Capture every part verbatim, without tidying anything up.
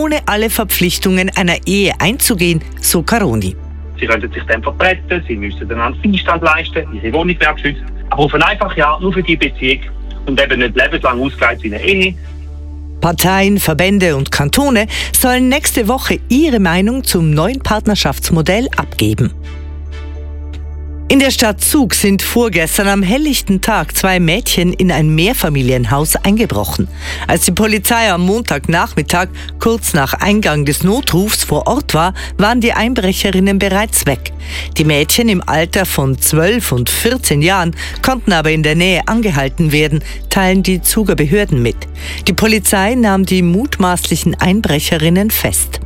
ohne alle Verpflichtungen einer Ehe einzugehen, so Caroni. Sie könnten sich dann vertreten, sie müssten dann einen Beistand leisten, ihre Wohnung wäre geschützt. Aber auf eine einfache Art nur für die Beziehung und eben nicht lebenslang ausgelegt wie eine Ehe. Parteien, Verbände und Kantone sollen nächste Woche ihre Meinung zum neuen Partnerschaftsmodell abgeben. In der Stadt Zug sind vorgestern am helllichten Tag zwei Mädchen in ein Mehrfamilienhaus eingebrochen. Als die Polizei am Montagnachmittag kurz nach Eingang des Notrufs vor Ort war, waren die Einbrecherinnen bereits weg. Die Mädchen im Alter von zwölf und vierzehn Jahren konnten aber in der Nähe angehalten werden, teilen die Zuger Behörden mit. Die Polizei nahm die mutmaßlichen Einbrecherinnen fest.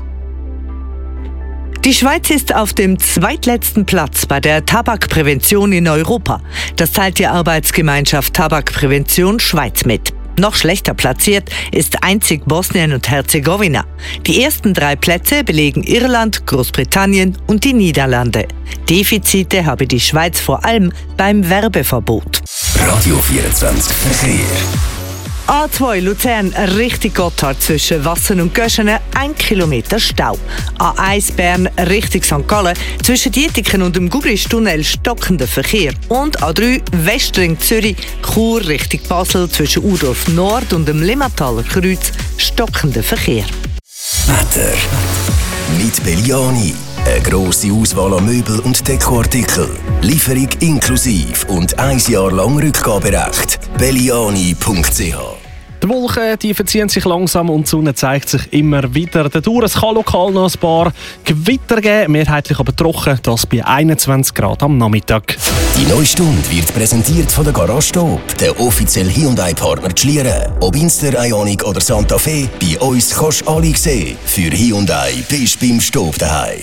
Die Schweiz ist auf dem zweitletzten Platz bei der Tabakprävention in Europa. Das teilt die Arbeitsgemeinschaft Tabakprävention Schweiz mit. Noch schlechter platziert ist einzig Bosnien und Herzegowina. Die ersten drei Plätze belegen Irland, Großbritannien und die Niederlande. Defizite habe die Schweiz vor allem beim Werbeverbot. Radio vierundzwanzig Verkehr. A zwei Luzern, Richtung Gotthard zwischen Wassen und Göschenen, ein Kilometer Stau. A eins Bern, Richtung Sankt Gallen, zwischen Dietiken und dem Guglistunnel stockender Verkehr. Und A drei Westring Zürich, Chur Richtung Basel, zwischen Urdorf Nord und dem Limmataler Kreuz, stockender Verkehr. Wetter. Mit Belliani. Eine grosse Auswahl an Möbel- und Dekoartikeln. Lieferung inklusiv und ein Jahr lang Rückgaberecht. belliani punkt c h. Die Wolken die verziehen sich langsam und die Sonne zeigt sich immer wieder. Dadurch, es kann lokal noch ein paar Gewitter geben, mehrheitlich aber trocken, das bei einundzwanzig Grad am Nachmittag. Die neue Stunde wird präsentiert von der Garage Stop, der offizielle Hyundai-Partner Schlieren. Ob Inster, Ioniq oder Santa Fe, bei uns kannst du alle sehen. Für Hyundai bist du beim Stop daheim.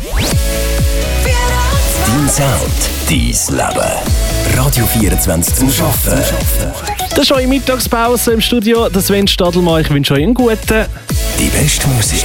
Dein Sound, dein Leben. Radio vierundzwanzig zum Arbeiten. Das ist eure Mittagspause im Studio. Das Sven Stadelmann. Ich wünsche euch einen guten. Die beste Musik.